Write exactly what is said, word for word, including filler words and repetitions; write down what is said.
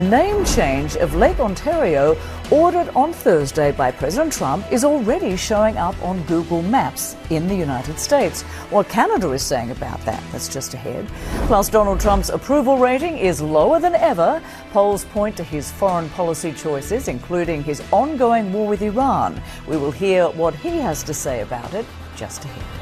Name change of Lake Ontario, ordered on Thursday by President Trump, is already showing up on Google Maps in the United States. What Canada is saying about that, that's just ahead. Plus, Donald Trump's approval rating is lower than ever. Polls point to his foreign policy choices, including his ongoing war with Iran. We will hear what he has to say about it just ahead.